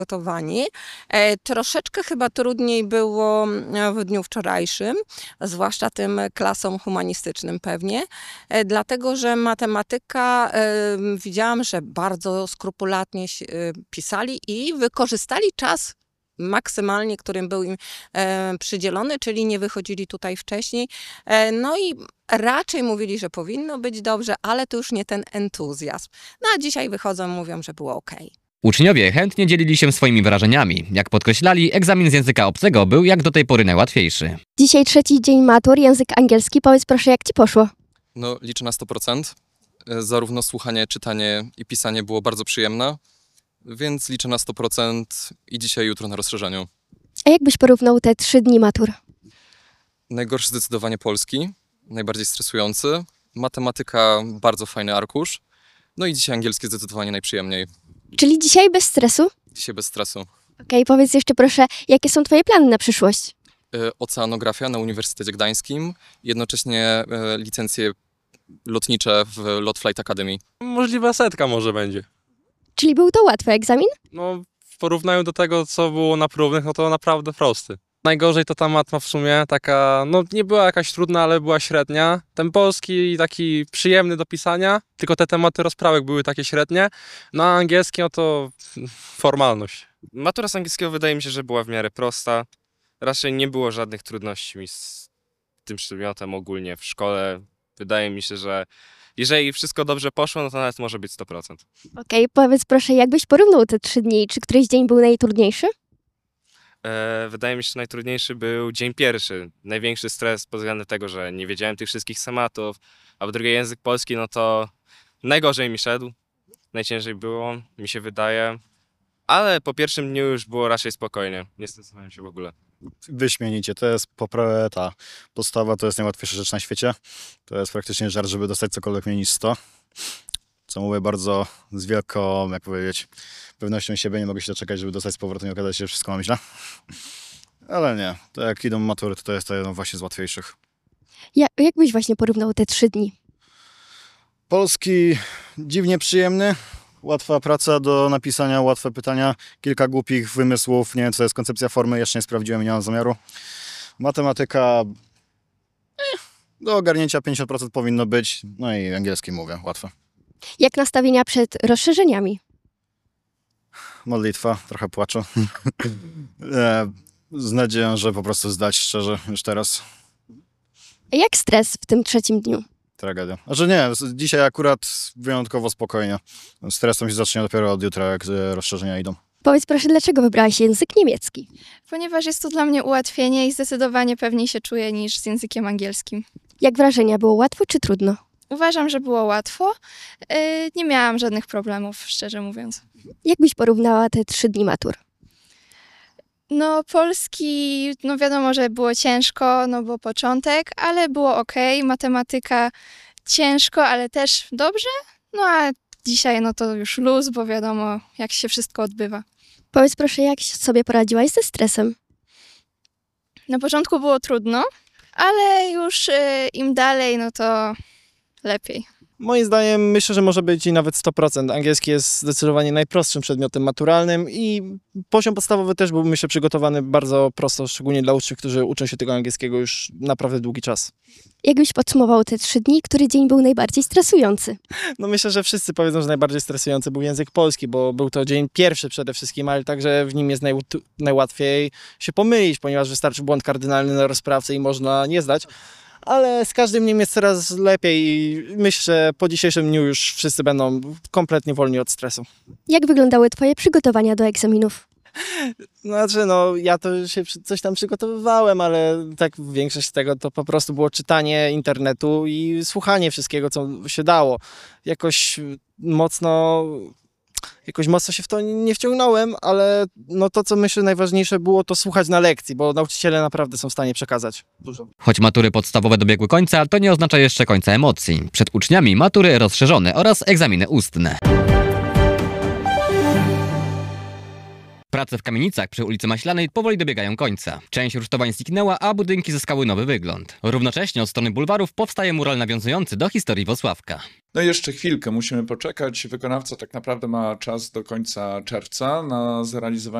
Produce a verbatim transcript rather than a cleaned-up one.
przygotowani. E, troszeczkę chyba trudniej było w dniu wczorajszym, zwłaszcza tym klasom humanistycznym pewnie, e, dlatego że matematyka e, widziałam, że bardzo skrupulatnie e, pisali i wykorzystali czas maksymalnie, którym był im e, przydzielony, czyli nie wychodzili tutaj wcześniej. E, no i raczej mówili, że powinno być dobrze, ale to już nie ten entuzjazm. No a dzisiaj wychodzą, mówią, że było okej. Uczniowie chętnie dzielili się swoimi wrażeniami. Jak podkreślali, egzamin z języka obcego był jak do tej pory najłatwiejszy. Dzisiaj trzeci dzień matur, język angielski. Powiedz proszę, jak ci poszło? No, liczę na sto procent. Zarówno słuchanie, czytanie i pisanie było bardzo przyjemne, więc liczę na sto procent i dzisiaj, jutro na rozszerzeniu. A jak byś porównał te trzy dni matur? Najgorszy zdecydowanie polski, najbardziej stresujący. Matematyka, bardzo fajny arkusz. No i dzisiaj angielski zdecydowanie najprzyjemniej. Czyli dzisiaj bez stresu? Dzisiaj bez stresu. Okej, okay, powiedz jeszcze proszę, jakie są twoje plany na przyszłość? Oceanografia na Uniwersytecie Gdańskim, jednocześnie licencje lotnicze w Lot Flight Academy. Możliwa setka może będzie. Czyli był to łatwy egzamin? No, w porównaniu do tego, co było na próbnych, no to naprawdę prosty. Najgorzej to ta matma w sumie taka, no nie była jakaś trudna, ale była średnia. Ten polski taki przyjemny do pisania, tylko te tematy rozprawek były takie średnie. No a angielski, no to formalność. Matura z angielskiego wydaje mi się, że była w miarę prosta. Raczej nie było żadnych trudności mi z tym przedmiotem ogólnie w szkole. Wydaje mi się, że jeżeli wszystko dobrze poszło, no to nawet może być sto procent. Okej, okay, powiedz proszę, jak byś porównał te trzy dni? Czy któryś dzień był najtrudniejszy? E, wydaje mi się, że najtrudniejszy był dzień pierwszy. Największy stres pod względem tego, że nie wiedziałem tych wszystkich schematów, a po drugie język polski, no to najgorzej mi szedł. Najciężej było, mi się wydaje. Ale po pierwszym dniu już było raczej spokojnie. Nie stresowałem się w ogóle. Wyśmienicie. To jest popra- ta podstawa, to jest najłatwiejsza rzecz na świecie. To jest praktycznie żart, żeby dostać cokolwiek mniej niż sto. Co mówię bardzo z wielką, jak powiedzieć, pewnością siebie. Nie mogę się doczekać, żeby dostać z powrotem i okazać się, że wszystko mam źle. Ale nie. To jak idą matury, to, to jest to jedno właśnie z łatwiejszych. Ja, jak byś właśnie porównał te trzy dni? Polski dziwnie przyjemny. Łatwa praca do napisania, łatwe pytania, kilka głupich wymysłów, nie wiem co jest koncepcja formy, jeszcze nie sprawdziłem i nie mam zamiaru. Matematyka eh, do ogarnięcia pięćdziesiąt procent powinno być, no i angielski mówię, łatwe. Jak nastawienia przed rozszerzeniami? Modlitwa, trochę płaczu. Z nadzieją, że po prostu zdać szczerze już teraz. A jak stres w tym trzecim dniu? Tragedia. Znaczy nie, dzisiaj akurat wyjątkowo spokojnie. Stresem się zacznie dopiero od jutra, jak rozszerzenia idą. Powiedz proszę, dlaczego wybrałaś język niemiecki? Ponieważ jest to dla mnie ułatwienie i zdecydowanie pewniej się czuję niż z językiem angielskim. Jak wrażenia? Było łatwo czy trudno? Uważam, że było łatwo. Yy, nie miałam żadnych problemów, szczerze mówiąc. Jak byś porównała te trzy dni matur? No polski, no wiadomo, że było ciężko, no bo początek, ale było okej. Matematyka ciężko, ale też dobrze. No a dzisiaj no to już luz, bo wiadomo, jak się wszystko odbywa. Powiedz proszę, jak sobie poradziłaś ze stresem? Na początku było trudno, ale już yy, im dalej, no to lepiej. Moim zdaniem myślę, że może być i nawet sto procent. Angielski jest zdecydowanie najprostszym przedmiotem maturalnym i poziom podstawowy też był, myślę, przygotowany bardzo prosto, szczególnie dla uczniów, którzy uczą się tego angielskiego już naprawdę długi czas. Jakbyś podsumował te trzy dni, który dzień był najbardziej stresujący? No myślę, że wszyscy powiedzą, że najbardziej stresujący był język polski, bo był to dzień pierwszy przede wszystkim, ale także w nim jest naj, najłatwiej się pomylić, ponieważ wystarczy błąd kardynalny na rozprawce i można nie zdać. Ale z każdym dniem jest coraz lepiej i myślę, że po dzisiejszym dniu już wszyscy będą kompletnie wolni od stresu. Jak wyglądały twoje przygotowania do egzaminów? Znaczy, no ja to się coś tam przygotowywałem, ale tak większość z tego to po prostu było czytanie internetu i słuchanie wszystkiego, co się dało. Jakoś mocno... Jakoś mocno się w to nie wciągnąłem, ale no to, co myślę najważniejsze było, to słuchać na lekcji, bo nauczyciele naprawdę są w stanie przekazać dużo. Choć matury podstawowe dobiegły końca, to nie oznacza jeszcze końca emocji. Przed uczniami matury rozszerzone oraz egzaminy ustne. Prace w kamienicach przy ulicy Maślanej powoli dobiegają końca. Część rusztowań zniknęła, a budynki zyskały nowy wygląd. Równocześnie od strony bulwarów powstaje mural nawiązujący do historii Włocławka. No i jeszcze chwilkę musimy poczekać. Wykonawca tak naprawdę ma czas do końca czerwca na zrealizowanie